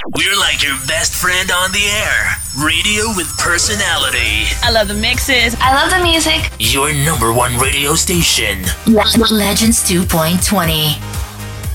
We're like your best friend on the air. Radio with personality. I love the mixes. I love the music. Your number one radio station. Legends 2.20.